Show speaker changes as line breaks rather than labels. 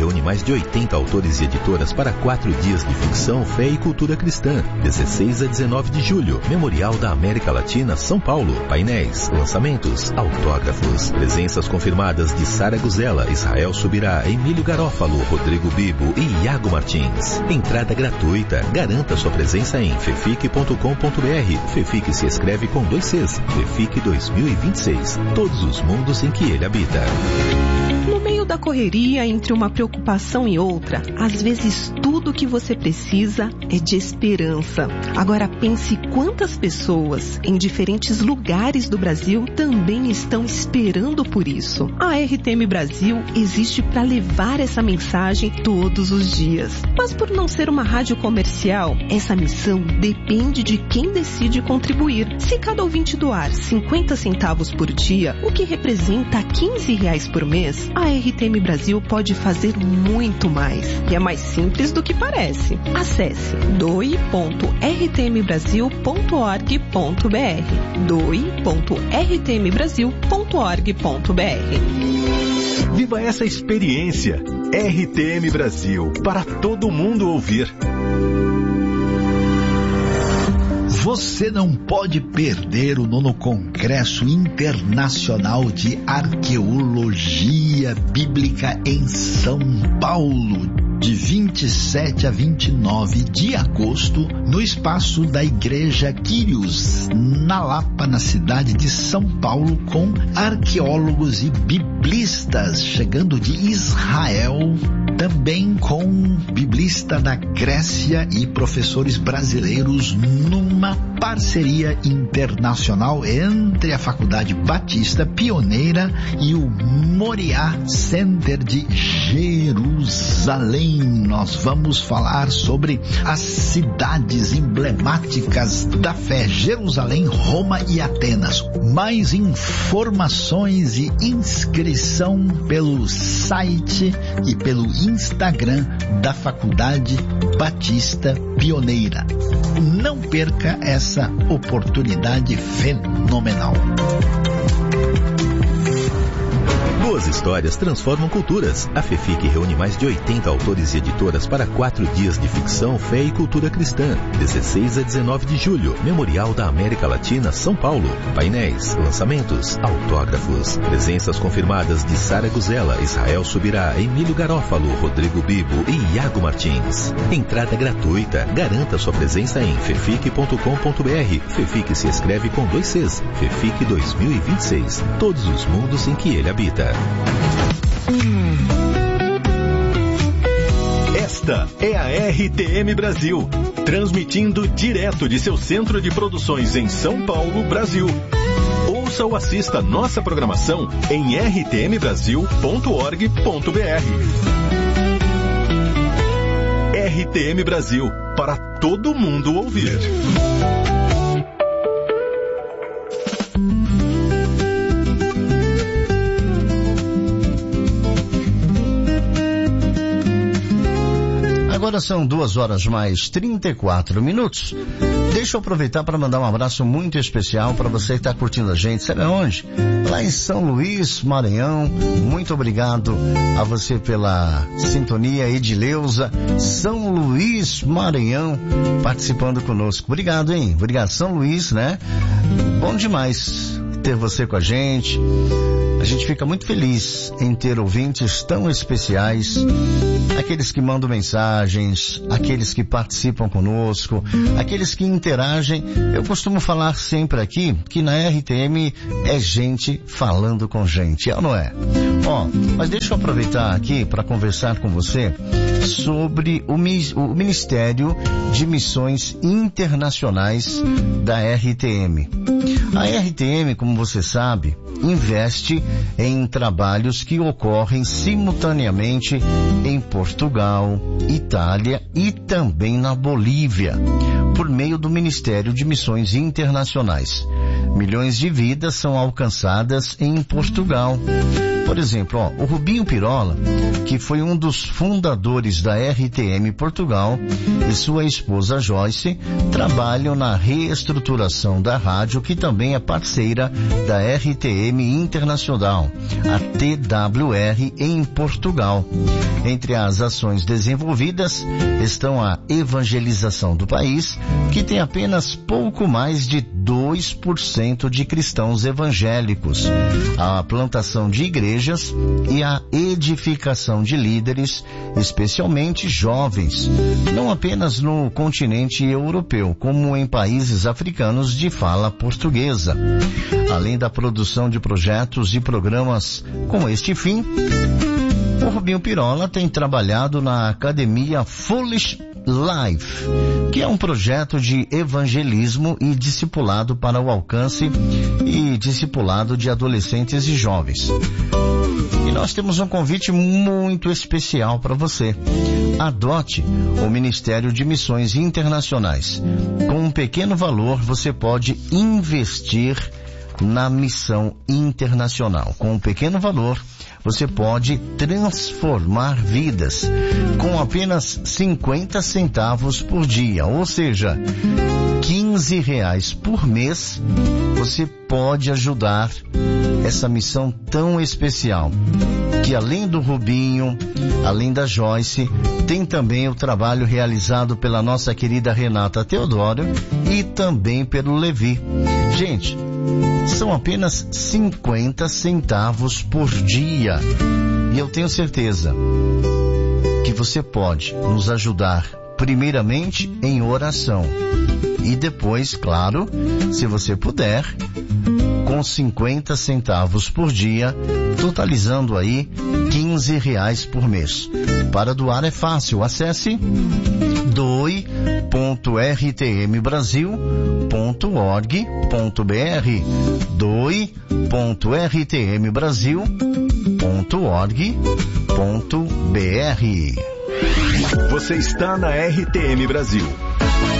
reúne mais de 80 autores e editoras para 4 dias de ficção, fé e cultura cristã. 16 a 19 de julho, Memorial da América Latina, São Paulo. Painéis, lançamentos, autógrafos. Presenças confirmadas de Sara Guzella, Israel Subirá, Emílio Garófalo, Rodrigo Bibo e Iago Martins. Entrada gratuita. Garanta sua presença em fefic.com.br. Fefic se escreve com 2 Cs. Fefic 2026. Todos os mundos em que ele habita.
No meio da correria, entre uma preocupação e outra, às vezes tudo o que você precisa é de esperança. Agora pense quantas pessoas em diferentes lugares do Brasil também estão esperando por isso. A RTM Brasil existe para levar essa mensagem todos os dias. Mas por não ser uma rádio comercial, essa missão depende de quem decide contribuir. Se cada ouvinte doar 50 centavos por dia, o que representa R$15 por mês, a RTM Brasil pode fazer muito mais. E é mais simples do que parece. Acesse doe.rtmbrasil.org.br doe.rtmbrasil.org.br.
Viva essa experiência. RTM Brasil, para todo mundo ouvir.
Você não pode perder o 9º Congresso Internacional de Arqueologia Bíblica em São Paulo, de 27 a 29 de agosto, no espaço da Igreja Quírios, na Lapa, na cidade de São Paulo, com arqueólogos e biblistas chegando de Israel, também com biblista da Grécia e professores brasileiros, numa parceria internacional entre a Faculdade Batista Pioneira e o Moriá Center de Jerusalém. Nós vamos falar sobre as cidades emblemáticas da fé: Jerusalém, Roma e Atenas. Mais informações e inscrição pelo site e pelo Instagram da Faculdade Batista Pioneira. Não perca essa oportunidade fenomenal.
Boas histórias transformam culturas. A Fefic reúne mais de 80 autores e editoras para 4 dias de ficção, fé e cultura cristã. 16 a 19 de julho, Memorial da América Latina, São Paulo. Painéis, lançamentos, autógrafos. Presenças confirmadas de Sara Guzella, Israel Subirá, Emílio Garófalo, Rodrigo Bibo e Iago Martins. Entrada gratuita. Garanta sua presença em fefic.com.br. Fefic se escreve com 2 Cs. Fefic 2026. Todos os mundos em que ele habita.
Esta é a RTM Brasil, transmitindo direto de seu centro de produções em São Paulo, Brasil. Ouça ou assista nossa programação em rtmbrasil.org.br. RTM Brasil, para todo mundo ouvir.
Agora são 2h mais 34. Deixa eu aproveitar para mandar um abraço muito especial para você que está curtindo a gente. Sabe aonde? Lá em São Luís, Maranhão. Muito obrigado a você pela sintonia. Edileuza, São Luís, Maranhão, participando conosco. Obrigado, hein? Obrigado, São Luís, né? Bom demais ter você com a gente. A gente fica muito feliz em ter ouvintes tão especiais, aqueles que mandam mensagens, aqueles que participam conosco, aqueles que interagem. Eu costumo falar sempre aqui que na RTM é gente falando com gente, é ou não é? Mas deixa eu aproveitar aqui para conversar com você sobre o Ministério de Missões Internacionais da RTM. A RTM, como você sabe, investe em trabalhos que ocorrem simultaneamente em Portugal, Itália e também na Bolívia, por meio do Ministério de Missões Internacionais. Milhões de vidas são alcançadas em Portugal. Por exemplo, o Rubinho Pirola, que foi um dos fundadores da RTM Portugal, e sua esposa Joyce trabalham na reestruturação da rádio, que também é parceira da RTM Internacional, a TWR, em Portugal. Entre as ações desenvolvidas estão a evangelização do país, que tem apenas pouco mais de 2% de cristãos evangélicos, a plantação de igrejas e a edificação de líderes, especialmente jovens, não apenas no continente europeu, como em países africanos de fala portuguesa. Além da produção de projetos e programas com este fim, o Rubinho Pirola tem trabalhado na Academia Foolish Life, que é um projeto de evangelismo e discipulado para o alcance e discipulado de adolescentes e jovens. E nós temos um convite muito especial para você. Adote o Ministério de Missões Internacionais. Com um pequeno valor, você pode investir na missão internacional. Com um pequeno valor, você pode transformar vidas com apenas 50 centavos por dia, ou seja, R$15 por mês. Você pode ajudar essa missão tão especial, que além do Rubinho, além da Joyce, tem também o trabalho realizado pela nossa querida Renata Teodoro e também pelo Levi. Gente, são apenas 50 centavos por dia. E eu tenho certeza que você pode nos ajudar primeiramente em oração. E depois, claro, se você puder, com 50 centavos por dia, totalizando aí R$15 por mês. Para doar é fácil, acesse doe.rtmbrasil.org.br
doe.rtmbrasil.org.br. Você está na RTM Brasil,